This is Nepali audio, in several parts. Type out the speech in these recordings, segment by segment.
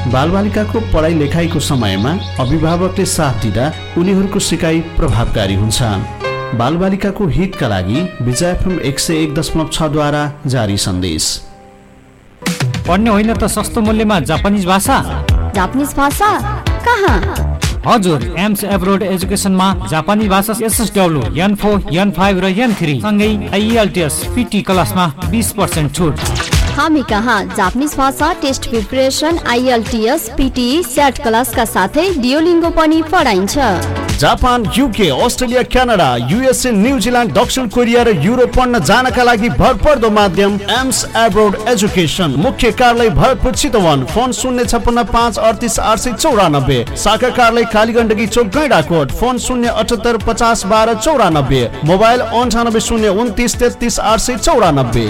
बालबालिकाको पढाइ लेखाइको समयमा अभिभावकले साथ दिँदा उनीहरूको सिकाइ प्रभावकारी हुन्छ। बालबालिकाको हितका लागि विजय एफएम 101.6 द्वारा जारी सन्देश। पढ्ने होइन त सस्तो मूल्यमा जापानिज भाषा। जापानिज भाषा कहाँ? हजुर, एम्स एब्रोड एजुकेसनमा जापानी भाषा SSW, N4, N5 र N3 सँगै IELTS PT क्लासमा 20% छुट। हामी कहाँ जापानिज भाषा test preparation, IELTS, PTE, SAT क्लासका साथै डियोलिङ्गो पनि पढाइन्छ। Japan, UK, Australia, Canada, USA, New Zealand, दक्षिण कोरिया र युरोप पढ्न जानका लागि भरपर्दो माध्यम एम्स एब्रोड एजुकेसन। मुख्य कार्यालय भरतपुर चितवन। फोन 056 38 894। शाखा कार्यालय कालीगण्डकी चोक Gaindakot. Phone 078 50 12 94। Mobile 98 029 33 894।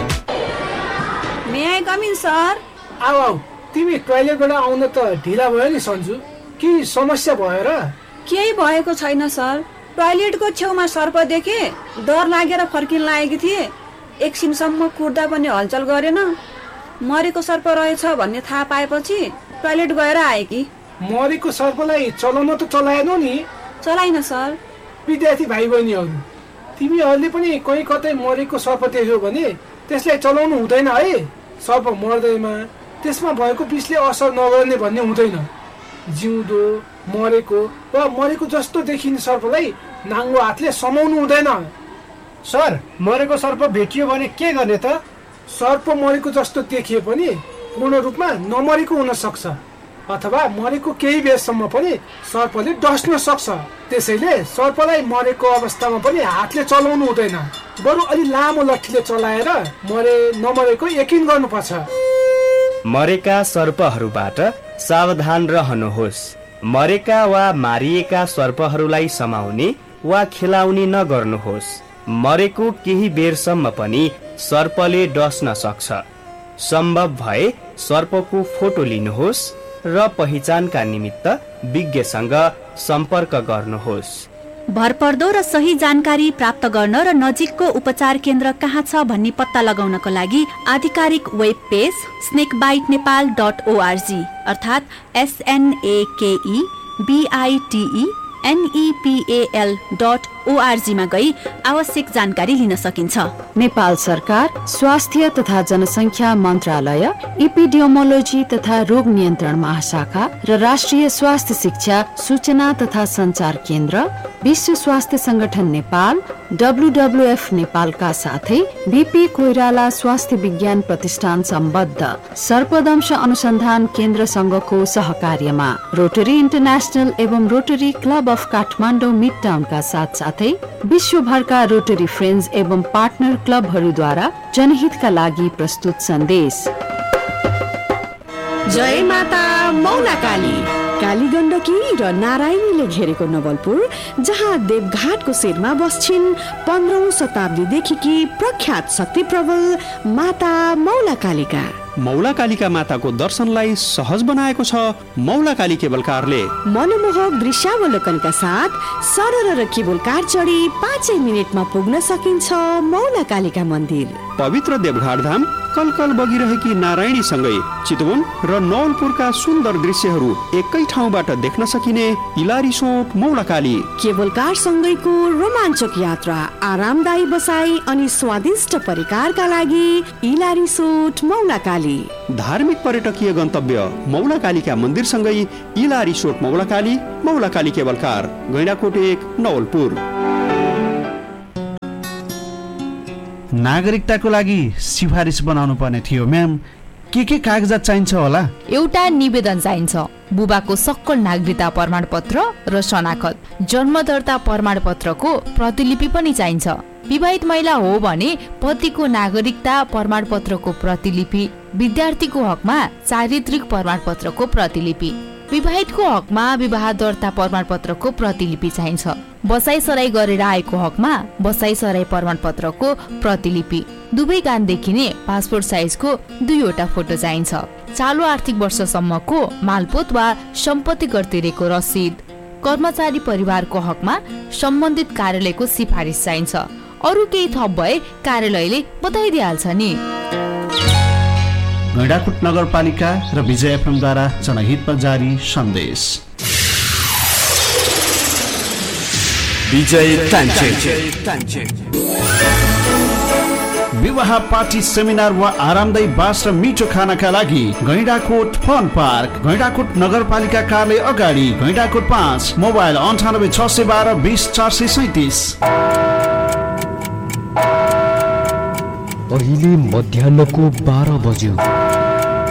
May I com in sir? आऊ तिमी टोयलेटबाट आउन त ढिला भयो नि सन्जु, के समस्या भयो र? केही भएको छैन सर, टोयलेटको छेउमा सर्प देखे, डर लागेर फर्किन लागेकी थिए। एकछिनसम्म कुर्दा पनि हलचल गरेन। मरेको सर्प रहेछ भन्ने थाहा पाएपछि टोयलेट गएर आए कि। मरेको सर्पलाई चलाउन त चलाएनौ नि? चलाइन सर। विद्यार्थी भाइ बहिनीहरू, तिमीहरूले पनि कहीँ कतै मरेको सर्प देख्यो भने त्यसलाई चलाउनु हुँदैन है। सर्प मर्दैमा त्यसमा भएको विषले असर नगर्ने भन्ने हुँदैन। जिउँदो, मरेको वा मरेको जस्तो देखिने सर्पलाई नाङ्गो हातले समाउनु हुँदैन। सर, मरेको सर्प भेटियो भने के गर्ने त? सर्प मरेको जस्तो देखिए पनि पूर्ण रूपमा नमरेको हुन सक्छ, अथवा मरेको केही बेरसम्म पनि सर्पले डस्न सक्छ। त्यसैले सर्पलाई मरेको अवस्थामा पनि हातले चलाउनु हुँदैन, बरु अलि लामो लट्ठीले चलाएर मरे नमरेको यकिन गर्नुपर्छ। मरेका सर्पहरूबाट सावधान रहनुहोस्। मरेका वा मारिएका सर्पहरूलाई समाउने वा खेलाउने नगर्नुहोस्। मरेको केही बेरसम्म पनि सर्पले डस्न सक्छ। सम्भव भए सर्पको फोटो लिनुहोस् र पहिचानका निमित्त विज्ञसँग सम्पर्क गर्नुहोस्। भरपर्दो र सही जानकारी प्राप्त गर्न र नजिकको उपचार केन्द्र कहाँ छ भन्ने पत्ता लगाउनको लागि आधिकारिक वेब पेज snakebitenepal.org अर्थात् SNAKEBITENEPAL.org मा गई आवश्यक जानकारी लिन सकिन्छ। नेपाल सरकार स्वास्थ्य तथा जनसङ्ख्या मन्त्रालय, एपिडियोमोलोजी तथा रोग नियन्त्रण महाशाखा र राष्ट्रिय स्वास्थ्य शिक्षा सूचना तथा सञ्चार केन्द्र, विश्व स्वास्थ्य संगठन नेपाल, WWF नेपालका साथै BP कोइराला स्वास्थ्य विज्ञान प्रतिष्ठान सम्बद्ध सर्पदंश अनुसन्धान केन्द्र संघको सहकार्यमा रोटरी इन्टरनेशनल एवं rotary club of Kathmandu mid टाउनका साथसाथै विश्वभरका रोटरी फ्रेन्ड्स एवं पार्टनर क्लबहरूद्वारा जनहितका लागि प्रस्तुत सन्देश। जय माता मौलाकाली। काली गण्डकी र नारायणीले घेरेको नवलपुर, जहाँ देवघाटको शिरमा बस्छिन् 15औं शताब्दीदेखि प्रख्यात शक्ति प्रबल माता मौलाकालीका। मौलाकालीका माताको दर्शनलाई सहज बनाएको छ मौलाकाली केबल कारले। मनमोहक दृश्यावलोकनका साथ सरल र केबल कार चढी 5 मिनेटमा पुग्न सकिन्छ मौलाकालीका मन्दिर। पवित्र देवघाट धाम कलकल बगिरहेकी नारायणीसँगै चितवन र नवलपुरका सुन्दर दृश्यहरू एकै ठाउँबाट देख्न सकिने इलारिसोट मौलाकाली। केबल कार सँगैको रोमाञ्चक यात्रा, आरामदायी बसाई अनि स्वादिष्ट परिकारका लागि इलारिसोट मौलाकाली। धार्मिक पर्यटकीय गन्तव्य मौलाकालीका मन्दिरसँगै इलारिसोट मौलाकाली, मौलाकाली केबल कार, गैंडाकोट 1 नवलपुर। नागरिकताको लागि सिफारिस बनाउनु पर्ने थियो म्याम, के कागजात चाहिन्छ होला? एउटा निवेदन चाहिन्छ, बुबाको सक्कल नागरिकता प्रमाणपत्र र शनाखत, जन्म दर्ता प्रमाणपत्रको प्रतिलिपि पनि चाहिन्छ। विवाहित महिला हो भने पतिको नागरिकता प्रमाणपत्रको प्रतिलिपि, विद्यार्थीको हकमा चारित्रिक प्रमाणपत्रको प्रतिलिपि, विवाहितको हकमा विवाह दर्ता प्रमाणपत्रको प्रतिलिपि चाहिन्छ। बसाइसराई गरेर आएको हकमा बसाइसराई प्रमाणपत्रको प्रतिलिपि, दुवै कान देखिने पासपोर्ट साइजको 2वटा फोटो चाहिन्छ। चालु आर्थिक वर्षसम्मको मालपोत वा सम्पत्ति कर तिरेको रसिद, कर्मचारी परिवारको हकमा सम्बन्धित कार्यालयको सिफारिस चाहिन्छ। अरु केही थप भए कार्यालयले बताइदिहाल्छ नि। गैंडाकोट नगरपालिका र विजय एफएम द्वारा जनहितमा जारी सन्देश। विवाह पार्टी सेमिनार वा आरामदायी बास र मिठो खानाका लागि गैंडाकोट फन पार्क, गैंडाकोट नगरपालिका कार्यालय अगाडि, गैंडाकोट 5, मोबाइल 98 612 20 437। अहिले मध्याहको 12 बज्यो।